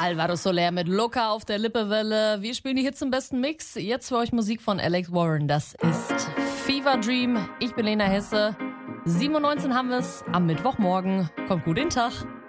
Alvaro Soler mit Loca auf der Lippewelle. Wir spielen die Hits im besten Mix. Jetzt für euch Musik von Alex Warren. Das ist Fever Dream. Ich bin Lena Hesse. 7:19 haben wir es am Mittwochmorgen. Kommt gut in den Tag.